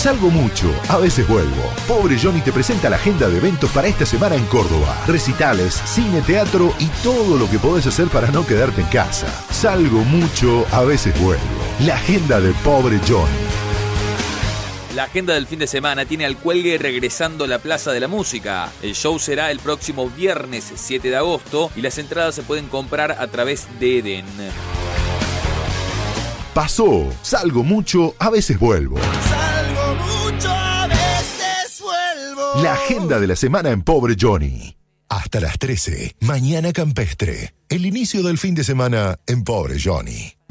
Salgo mucho, a veces vuelvo. Pobre Johnny te presenta la agenda de eventos para esta semana en Córdoba. Recitales, cine, teatro y todo lo que podés hacer para no quedarte en casa. Salgo mucho, a veces vuelvo. La agenda de Pobre Johnny. La agenda del fin de semana tiene al Cuelgue regresando a la Plaza de la Música. El show será el próximo viernes 7 de agosto y las entradas se pueden comprar a través de Eden. Pasó, salgo mucho, a veces vuelvo. Salgo mucho, a veces vuelvo. La agenda de la semana en Pobre Johnny. Hasta las 13, Mañana Campestre. El inicio del fin de semana en Pobre Johnny.